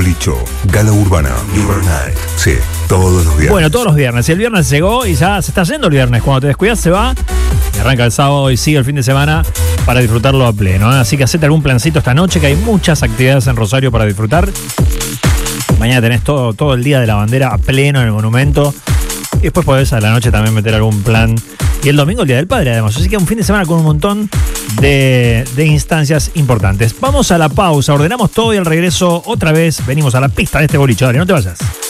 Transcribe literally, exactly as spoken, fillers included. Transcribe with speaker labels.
Speaker 1: Bolicho, Gala Urbana, Night. Sí, todos los viernes.
Speaker 2: Bueno, todos los viernes. Y el viernes llegó y ya se está yendo el viernes. Cuando te descuidas se va. Y arranca el sábado y sigue el fin de semana para disfrutarlo a pleno, ¿eh? Así que hacete algún plancito esta noche, que hay muchas actividades en Rosario para disfrutar. Mañana tenés todo, todo el día de la bandera a pleno en el monumento. Y después podés a la noche también meter algún plan. Y el domingo el Día del Padre, además. Así que un fin de semana con un montón de, de instancias importantes. Vamos a la pausa, ordenamos todo y al regreso otra vez venimos a la pista de este boliche. Dale, no te vayas.